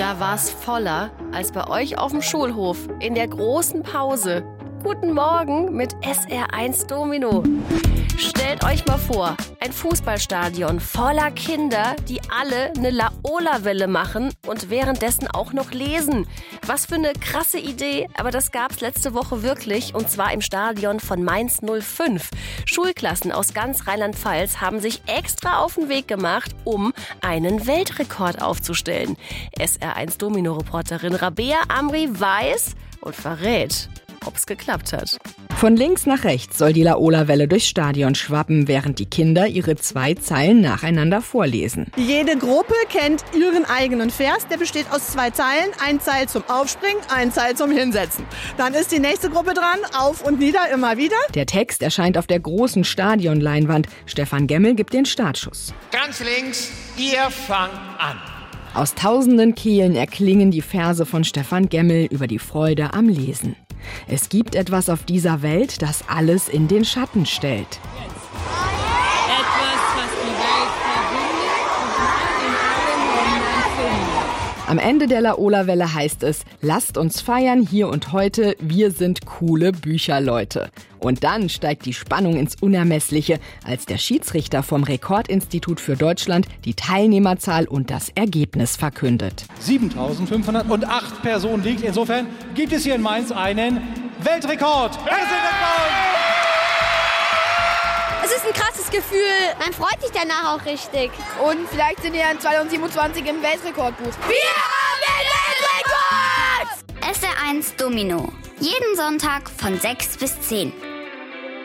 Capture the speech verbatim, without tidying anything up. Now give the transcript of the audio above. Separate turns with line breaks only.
Da war's voller als bei euch auf dem Schulhof in der großen Pause. Guten Morgen mit S R eins Domino. Stellt euch mal vor, ein Fußballstadion voller Kinder, die alle eine Laola-Welle machen und währenddessen auch noch lesen. Was für eine krasse Idee, aber das gab's letzte Woche wirklich, und zwar im Stadion von Mainz null fünf. Schulklassen aus ganz Rheinland-Pfalz haben sich extra auf den Weg gemacht, um einen Weltrekord aufzustellen. S R eins Domino-Reporterin Rabea Amri weiß und verrät, ob's geklappt hat.
Von links nach rechts soll die Laola-Welle durchs Stadion schwappen, während die Kinder ihre zwei Zeilen nacheinander vorlesen.
Jede Gruppe kennt ihren eigenen Vers. Der besteht aus zwei Zeilen. Ein Zeil zum Aufspringen, ein Zeil zum Hinsetzen. Dann ist die nächste Gruppe dran. Auf und nieder, immer wieder.
Der Text erscheint auf der großen Stadionleinwand. Stefan Gemmel gibt den Startschuss.
Ganz links, ihr fangt an.
Aus tausenden Kehlen erklingen die Verse von Stefan Gemmel über die Freude am Lesen. Es gibt etwas auf dieser Welt, das alles in den Schatten stellt.
Etwas, was die Welt verbindet und in allen Ländern findet.
Am Ende der Laola-Welle heißt es: Lasst uns feiern hier und heute, wir sind coole Bücherleute. Und dann steigt die Spannung ins Unermessliche, als der Schiedsrichter vom Rekordinstitut für Deutschland die Teilnehmerzahl und das Ergebnis verkündet.
siebentausendfünfhundertacht Personen liegt. Insofern gibt es hier in Mainz einen Weltrekord.
Es ist ein krasses Gefühl. Man freut sich danach auch richtig.
Und vielleicht sind wir in zweitausendsiebenundzwanzig im Weltrekordbuch.
Wir haben den Weltrekord!
S R eins Domino. Jeden Sonntag von sechs bis zehn.